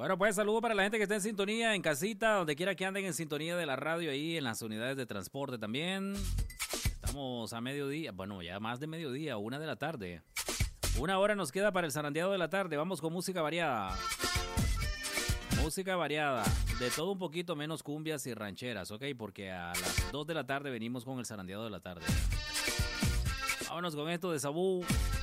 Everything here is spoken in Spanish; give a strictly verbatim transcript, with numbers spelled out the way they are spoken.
Bueno, pues saludo para la gente que está en sintonía, en casita, donde quiera que anden en sintonía de la radio, ahí en las unidades de transporte también. Estamos a mediodía, bueno, ya más de mediodía, una de la tarde. Una hora nos queda para el zarandeado de la tarde. Vamos con música variada. Música variada, de todo un poquito menos cumbias y rancheras, ¿ok? Porque a las dos de la tarde venimos con el zarandeado de la tarde. Vámonos con esto de Sabú.